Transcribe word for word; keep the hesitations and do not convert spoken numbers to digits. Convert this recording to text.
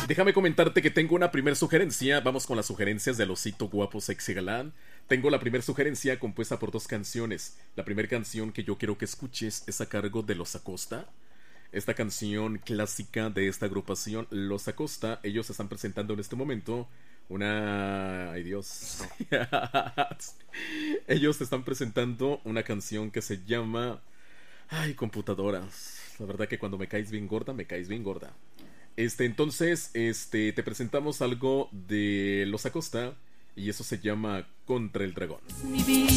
Déjame comentarte que tengo una primer sugerencia. Vamos con las sugerencias del osito guapo sexy galán. Tengo la primera sugerencia compuesta por dos canciones. La primera canción que yo quiero que escuches es a cargo de Los Acosta. Esta canción clásica de esta agrupación, Los Acosta. Ellos se están presentando en este momento una... Ay, Dios. Ellos están presentando una canción que se llama... Ay, computadoras. La verdad que cuando me caes bien gorda, me caes bien gorda. Este, entonces, este, te presentamos algo de Los Acosta y eso se llama Contra el Dragón.